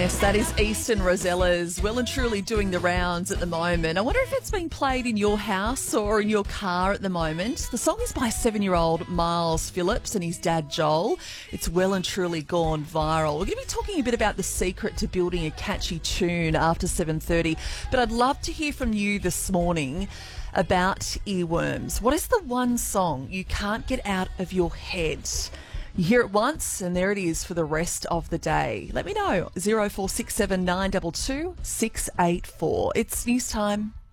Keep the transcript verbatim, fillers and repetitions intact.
Yes, that is Eastern Rosella's well and truly doing the rounds at the moment. I wonder if it's being played in your house or in your car at the moment. The song is by seven-year-old Miles Phillips and his dad Joel. It's well and truly gone viral. We're going to be talking a bit about the secret to building a catchy tune after seven thirty, but I'd love to hear from you this morning about earworms. What is the one song you can't get out of your head? You hear it once and there it is for the rest of the day. Let me know. zero four six seven nine two two six eight four. It's news time.